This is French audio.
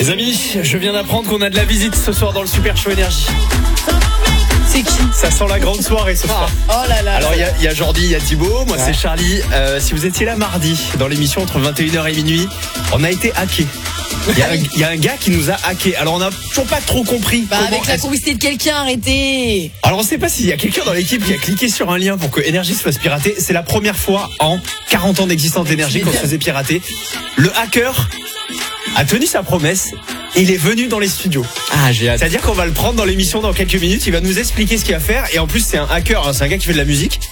Les amis, je viens d'apprendre qu'on a de la visite ce soir dans le Super Show Énergie. C'est qui? Ça sent la grande soirée ce soir. Oh là là. Alors il y a Jordi, il y a Thibaut, moi c'est Charlie. Si vous étiez là mardi dans l'émission entre 21h et minuit, on a été hacké. Il y a un gars qui nous a hacké. Alors on n'a toujours pas trop compris. Avec la complicité de quelqu'un, arrêtez. Alors on sait pas s'il y a quelqu'un dans l'équipe qui a cliqué sur un lien pour que Énergie se fasse pirater. C'est la première fois en 40 ans d'existence d'Énergie qu'on se faisait pirater. Le hacker a tenu sa promesse. Il est venu dans les studios. Ah, j'ai hâte. C'est-à-dire qu'on va le prendre dans l'émission dans quelques minutes. Il va nous expliquer ce qu'il va faire. Et en plus, c'est un hacker, hein, c'est un gars qui fait de la musique.